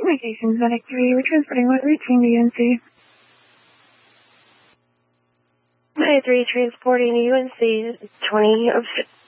Communications Medic 3, we're transporting what routine to UNC? Medic 3 transporting to UNC 2006.